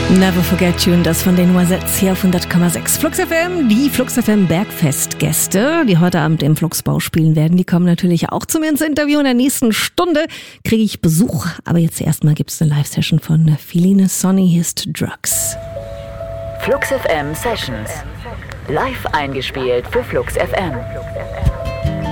Never Forget You, das von den Noisettes hier auf 100,6 Flux FM. Die Flux FM Bergfest-Gäste, die heute Abend im Fluxbau spielen werden, die kommen natürlich auch zu mir ins Interview. In der nächsten Stunde kriege ich Besuch. Aber jetzt erstmal gibt es eine Live-Session von Feline Sonny, Hier ist Drugs. Flux FM Sessions. Live eingespielt für Flux FM.